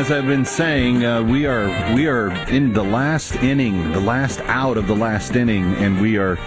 as I've been saying, we are in the last inning, the last out of the last inning, and we are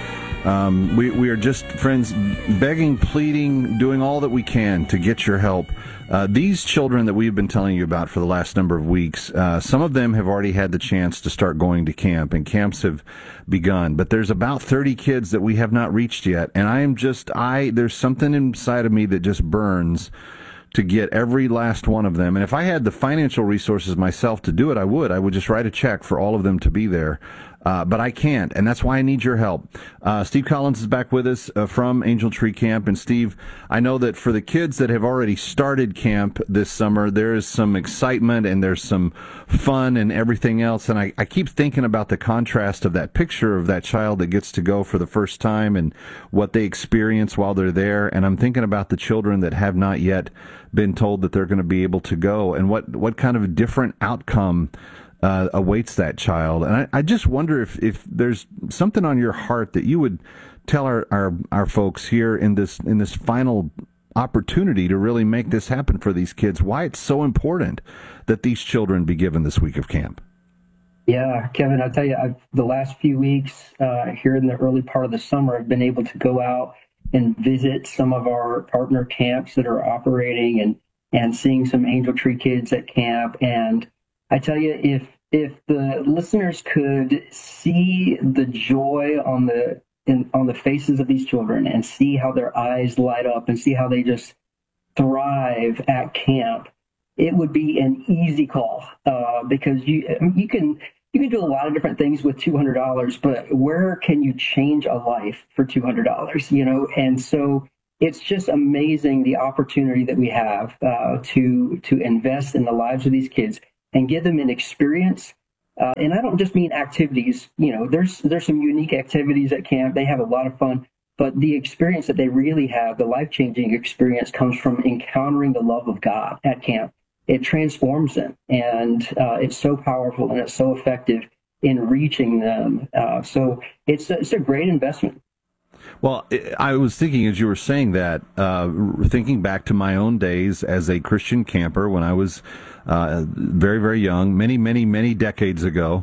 just, friends, begging, pleading, doing all that we can to get your help. These children that we've been telling you about for the last number of weeks, some of them have already had the chance to start going to camp, and camps have begun. But there's about 30 kids that we have not reached yet, and there's something inside of me that just burns to get every last one of them. And if I had the financial resources myself to do it, I would just write a check for all of them to be there. But I can't, and that's why I need your help. Steve Collins is back with us from Angel Tree Camp. And Steve, I know that for the kids that have already started camp this summer, there is some excitement and there's some fun and everything else. And I keep thinking about the contrast of that picture of that child that gets to go for the first time and what they experience while they're there. And I'm thinking about the children that have not yet been told that they're going to be able to go, and what kind of a different outcome awaits that child. And I just wonder if there's something on your heart that you would tell our folks here in this final opportunity to really make this happen for these kids, why it's so important that these children be given this week of camp. Yeah, Kevin, I'll tell you, the last few weeks here in the early part of the summer, I've been able to go out and visit some of our partner camps that are operating and seeing some Angel Tree kids at camp. And I tell you, if the listeners could see the joy on the faces of these children and see how their eyes light up and see how they just thrive at camp, it would be an easy call because you can do a lot of different things with $200, but where can you change a life for $200? And so it's just amazing the opportunity that we have to invest in the lives of these kids and give them an experience. And I don't just mean activities. There's some unique activities at camp. They have a lot of fun, but the experience that they really have, the life-changing experience, comes from encountering the love of God at camp. It transforms them, and it's so powerful and it's so effective in reaching them. So it's a great investment. Well, I was thinking as you were saying that, thinking back to my own days as a Christian camper when I was very, very young, many, many, many decades ago.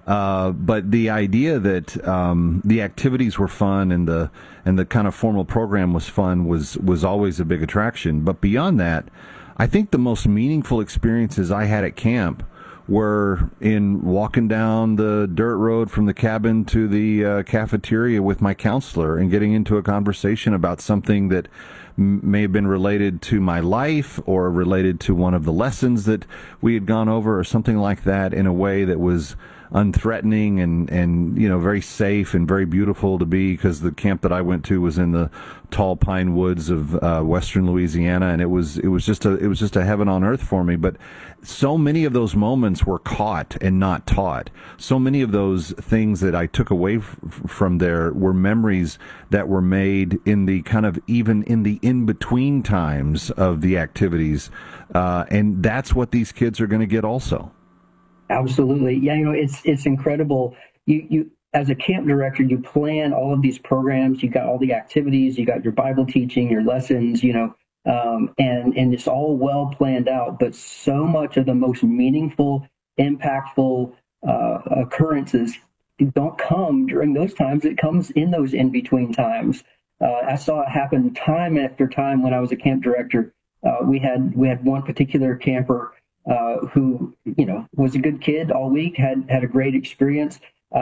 But the idea that the activities were fun and the kind of formal program was fun was always a big attraction. But beyond that, I think the most meaningful experiences I had at camp were in walking down the dirt road from the cabin to the cafeteria with my counselor and getting into a conversation about something that may have been related to my life or related to one of the lessons that we had gone over or something like that, in a way that was unthreatening and very safe and very beautiful to be, because the camp that I went to was in the tall pine woods of western Louisiana, and it was just a heaven on earth for me. But so many of those moments were caught and not taught. So many of those things that I took away from there were memories that were made in the kind of even in the in-between times of the activities, and that's what these kids are going to get also. Absolutely. Yeah, it's incredible. You as a camp director, you plan all of these programs, you got all the activities, you got your Bible teaching, your lessons, and it's all well planned out, but so much of the most meaningful, impactful occurrences don't come during those times. It comes in those in-between times. I saw it happen time after time when I was a camp director. We had one particular camper who, was a good kid all week, had a great experience.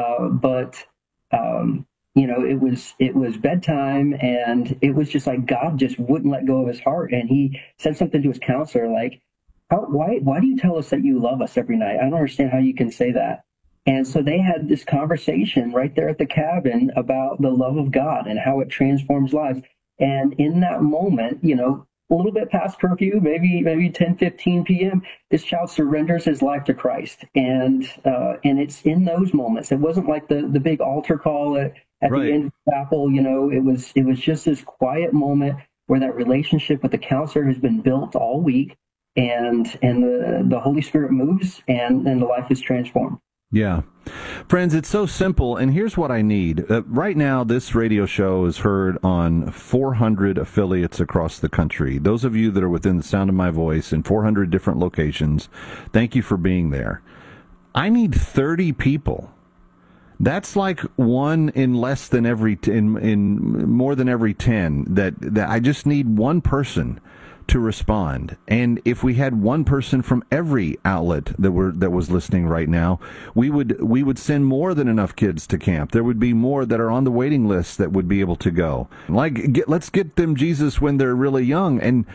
But it was bedtime, and it was just like God just wouldn't let go of his heart. And he said something to his counselor like, why do you tell us that you love us every night? I don't understand how you can say that. And so they had this conversation right there at the cabin about the love of God and how it transforms lives. And in that moment, a little bit past curfew, maybe 10:15 p.m., this child surrenders his life to Christ, and it's in those moments. It wasn't like the big altar call at right. The end of the chapel. It was just this quiet moment where that relationship with the counselor has been built all week, and the Holy Spirit moves, and the life is transformed. Yeah. Friends, it's so simple, and here's what I need. Right now, this radio show is heard on 400 affiliates across the country. Those of you that are within the sound of my voice in 400 different locations, thank you for being there. I need 30 people. That's like one in less than every, in more than every 10, that I just need one person to respond. And if we had one person from every outlet that was listening right now, we would send more than enough kids to camp. There would be more that are on the waiting list that would be able to go. Let's get them Jesus when they're really young, and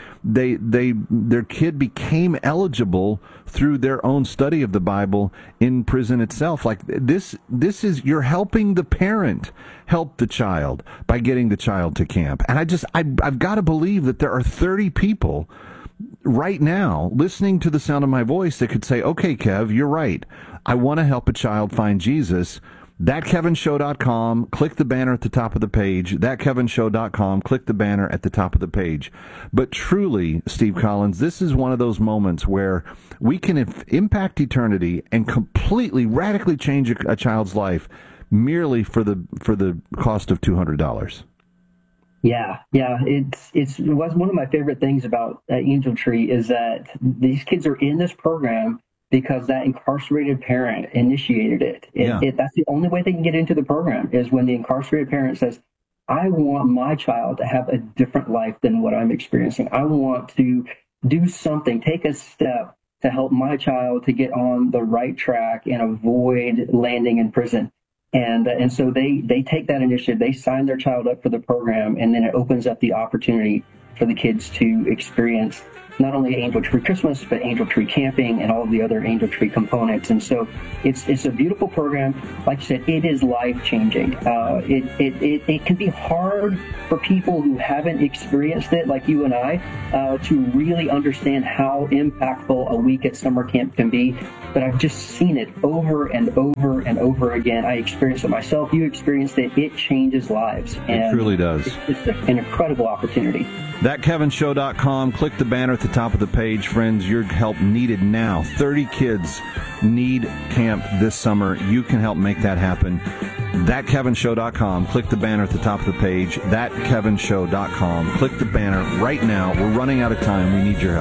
their kid became eligible through their own study of the Bible in prison itself. Like this is, you're helping the parent help the child by getting the child to camp. And I've got to believe that there are 30 people right now listening to the sound of my voice that could say, okay, Kev, you're right. I want to help a child find Jesus. ThatKevinShow.com, click the banner at the top of the page. ThatKevinShow.com, click the banner at the top of the page. But truly, Steve Collins, this is one of those moments where we can impact eternity and completely, radically change a child's life merely for the cost of $200. Yeah. It was one of my favorite things about Angel Tree is that these kids are in this program because that incarcerated parent initiated it. That's the only way they can get into the program, is when the incarcerated parent says, I want my child to have a different life than what I'm experiencing. I want to do something, take a step to help my child to get on the right track and avoid landing in prison. And so they take that initiative, they sign their child up for the program, and then it opens up the opportunity for the kids to experience not only Angel Tree Christmas, but Angel Tree camping and all of the other Angel Tree components. And so it's a beautiful program. Like you said, it is life-changing. It can be hard for people who haven't experienced it, like you and I, to really understand how impactful a week at summer camp can be. But I've just seen it over and over and over again. I experienced it myself. You experienced it. It changes lives. It truly does. It's an incredible opportunity. ThatKevinShow.com. Click the banner at the top of the page. Friends, your help needed now. 30 kids need camp this summer. You can help make that happen. ThatKevinShow.com. Click the banner at the top of the page. ThatKevinShow.com. Click the banner right now. We're running out of time. We need your help.